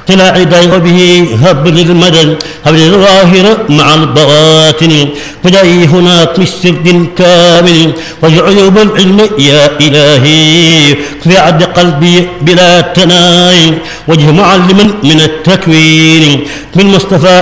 طلع عداي وبه هب للمدد هب للظاهر مع البواطن فدعي هناك من سرد كامل وجعيوب العلم يا إلهي في عد قلبي بلا تناي وجه معلما من التكوين من مصطفى